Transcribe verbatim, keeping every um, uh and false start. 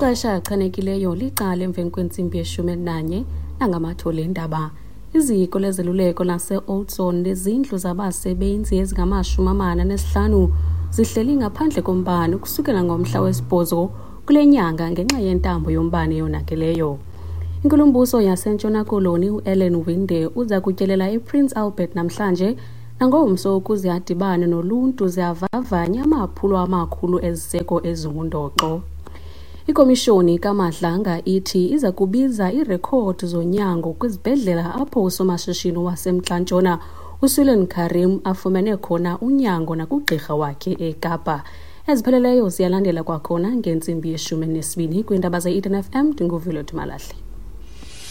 Ixesha achanekileyo liqala emveni kwentsimbi yeshumi elinanye nangamathole endaba. Iziko lezeluleko lase-Oudtshoorn nezindlu zabasebenzi ezingamashumi amane nesihlanu zihleli ngaphandle kombane ukusukela ngomhla wesibhozo kule nyanga ngenxa yentambo yombane eyonakeleyo. Inkulumbuso yaseNtshona Koloni u-Ellen Winde uza kutyelela ePrince Albert namhlanje nangomso ukuze adibane noluntu ziyavavanya amaphulo amakhulu eziseko ezingundoqo. Ikomishoni kaMadlanga ithi iza kubiza irekhodi zonyango kwizibhedlela apho usomashishini waseMntla-Ntshona uSulan Karim afumene khona unyango nakugqirha wakhe eKapa. Ezipheleleyo ziyalandela kwakhona ngentsimbi yeshumi nesibini kwiindaba ze-Eden F M. Ndinguvile Malahle.